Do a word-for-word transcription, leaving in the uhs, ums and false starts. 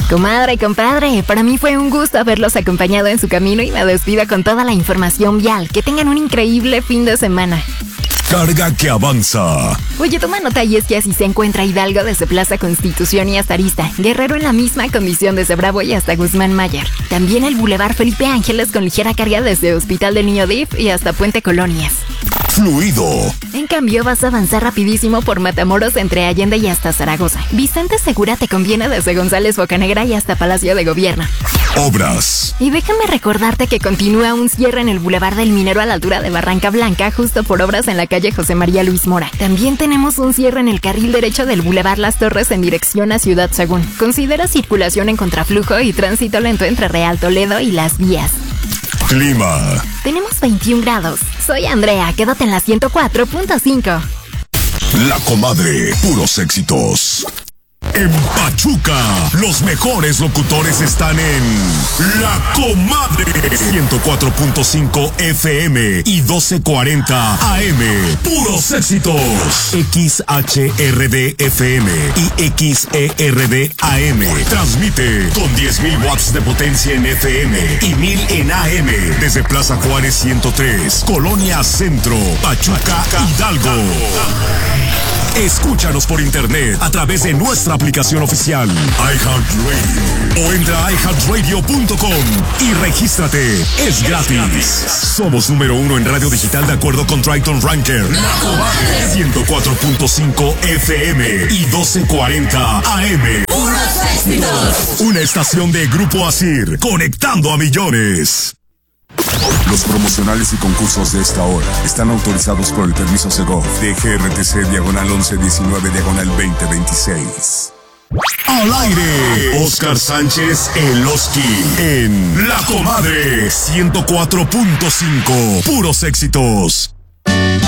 Comadre y compadre, para mí fue un gusto haberlos acompañado en su camino y me despido con toda la información vial. Que tengan un increíble fin de semana. Carga que avanza. Oye, toma nota y es que así se encuentra Hidalgo desde Plaza Constitución y hasta Arista, Guerrero en la misma condición desde Bravo y hasta Guzmán Mayer. También el Boulevard Felipe Ángeles con ligera carga desde Hospital del Niño D I F y hasta Puente Colonias. Fluido. En cambio, vas a avanzar rapidísimo por Matamoros entre Allende y hasta Zaragoza. Vicente Segura te conviene desde González Bocanegra y hasta Palacio de Gobierno. Obras. Y déjame recordarte que continúa un cierre en el Boulevard del Minero a la altura de Barranca Blanca, justo por obras en la calle José María Luis Mora. También tenemos un cierre en el carril derecho del Boulevard Las Torres en dirección a Ciudad Sagún. Considera circulación en contraflujo y tránsito lento entre Real Toledo y Las Vías. Clima. Tenemos veintiún grados. Soy Andrea, quédate en la ciento cuatro punto cinco. La Comadre, puros éxitos. En Pachuca, los mejores locutores están en La Comadre. ciento cuatro punto cinco F M y doce cuarenta A M. Puros éxitos. X H R D F M y X E R D A M. Transmite con diez mil watts de potencia en F M y mil en A M. Desde Plaza Juárez ciento tres, Colonia Centro, Pachuca, Hidalgo. Escúchanos por internet a través de nuestra aplicación oficial iHeartRadio o entra a i heart radio punto com y regístrate. Es gratis. Somos número uno en radio digital de acuerdo con Triton Ranker. ciento cuatro punto cinco F M y doce cuarenta A M. Una estación de Grupo Asir, conectando a millones. Los promocionales y concursos de esta hora están autorizados por el permiso Segov de G R T C diagonal once diecinueve diagonal veinte veintiséis. Al aire, Oscar Sánchez El Oski en La Comadre ciento cuatro punto cinco. Puros éxitos.